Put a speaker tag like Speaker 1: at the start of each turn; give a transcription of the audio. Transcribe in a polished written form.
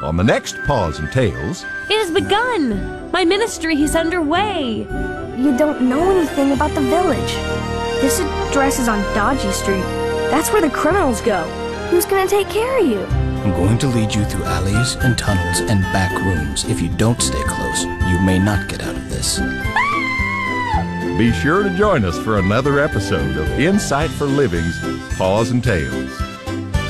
Speaker 1: On the next Paws and Tales...
Speaker 2: It has begun! My ministry is underway!
Speaker 3: You don't know anything about the village. This address is on Dodgy Street. That's where the criminals go. Who's gonna take care of you?
Speaker 4: I'm going to lead you through alleys and tunnels and back rooms. If you don't stay close, you may not get out of this.
Speaker 1: Be sure to join us for another episode of Insight for Living's Paws and Tales.